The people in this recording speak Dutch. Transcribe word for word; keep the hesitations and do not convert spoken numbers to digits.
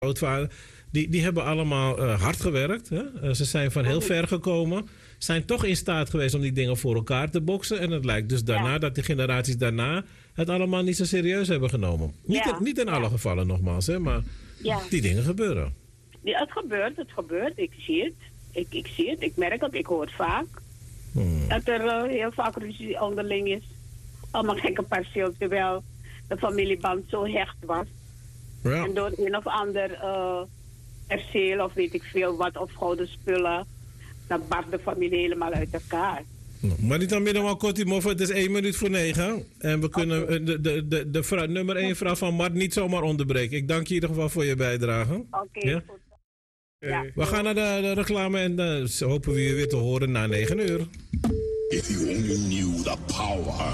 grootvader. Die, die hebben allemaal uh, hard gewerkt. Hè? Uh, ze zijn van heel ver gekomen. Zijn toch in staat geweest om die dingen voor elkaar te boksen. En het lijkt dus daarna ja. dat de generaties daarna het allemaal niet zo serieus hebben genomen. Niet, ja. in, niet in alle ja. gevallen nogmaals, hè, maar ja. die dingen gebeuren. Ja, het gebeurt, het gebeurt. Ik zie het. Ik, ik zie het, ik merk het, ik hoor het vaak. Hmm. Dat er uh, heel vaak ruzie onderling is. Allemaal gekke perceel, terwijl de familieband zo hecht was. Ja. En door een of ander uh, perceel of weet ik veel wat, of gouden spullen, dan barst de familie helemaal uit elkaar. Maar niet aan midden, Kortimoff, het is één minuut voor negen. En we kunnen okay. de, de, de, de vrouw, nummer één vrouw van Mart niet zomaar onderbreken. Ik dank je in ieder geval voor je bijdrage. Oké, okay, ja? goed. Ja. We gaan naar de, de reclame en uh, hopen we je weer te horen na negen uur. If you only knew the power